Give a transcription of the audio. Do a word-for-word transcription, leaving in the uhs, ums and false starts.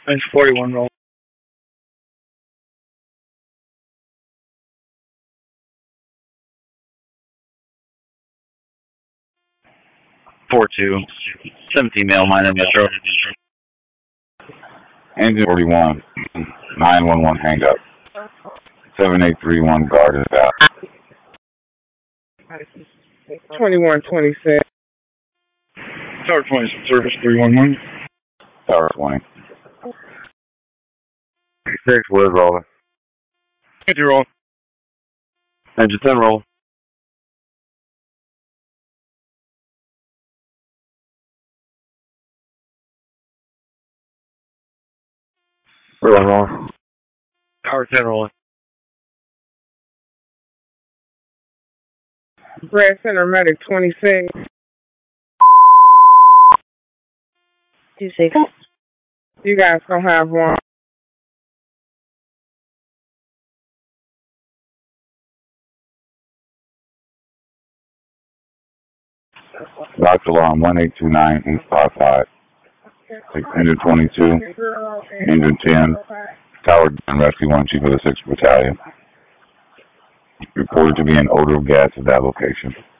That's forty-one roll. four two. seventeen male minor metro. Engine forty-one. nine one one hang up. seven eight three one guard is out. twenty-one twenty-six. Tower twenty, service three one one. Tower twenty. six, Wiz rolling. fifty roll. Engine ten roll. Rolling, rolling. Tower ten rolling. Brad Center Medic twenty-six. two six. You guys gonna have one. Lock alarm one eight two nine East five five. Engine twenty-two. Engine ten. Tower and Rescue one, Chief of the sixth Battalion. Reported to be an odor of gas at that location.